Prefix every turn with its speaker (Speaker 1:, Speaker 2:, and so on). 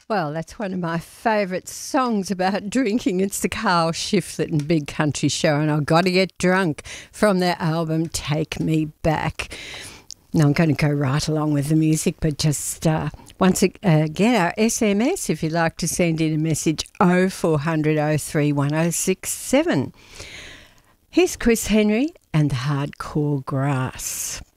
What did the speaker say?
Speaker 1: Well, that's one of my favourite songs about drinking. It's the Carl Shiflett and Big Country Show, and I've got to get drunk from their album Take Me Back. Now, I'm going to go right along with the music, but just once again, our SMS, if you'd like to send in a message, 0400 03 1067. Here's Chris Henry and the Hardcore Grass.